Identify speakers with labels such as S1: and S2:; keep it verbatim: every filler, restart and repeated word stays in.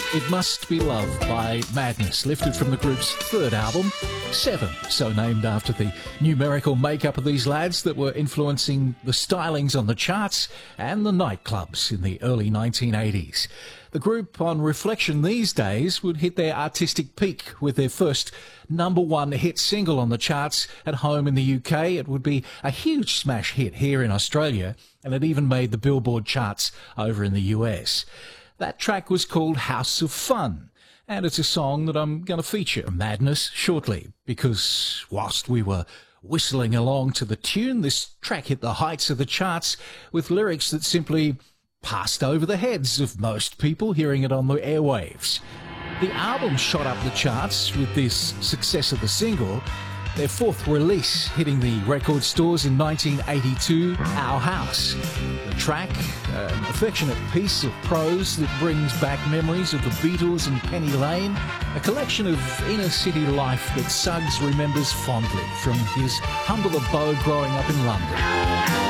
S1: It Must Be Love by Madness, lifted from the group's third album, Seven, so named after the numerical makeup of these lads that were influencing the stylings on the charts and the nightclubs in the early nineteen eighties. The group, on reflection these days, would hit their artistic peak with their first number one hit single on the charts at home in the U K. It would be a huge smash hit here in Australia, and it even made the Billboard charts over in the U S. That track was called House of Fun, and it's a song that I'm going to feature Madness shortly, because whilst we were whistling along to the tune, this track hit the heights of the charts with lyrics that simply passed over the heads of most people hearing it on the airwaves. The album shot up the charts with this success of the single, their fourth release hitting the record stores in nineteen eighty-two, Our House. The track, an affectionate piece of prose that brings back memories of the Beatles and Penny Lane, a collection of inner city life that Suggs remembers fondly from his humble abode growing up in London.